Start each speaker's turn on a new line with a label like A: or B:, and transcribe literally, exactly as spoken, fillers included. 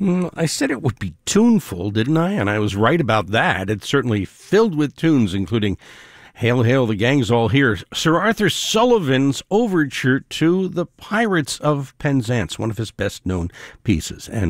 A: Mm, I said it would be tuneful, didn't I? And I was right about that. It's certainly filled with tunes, including Hail, Hail, the Gang's All Here, Sir Arthur Sullivan's overture to The Pirates of Penzance, one of his best-known pieces. And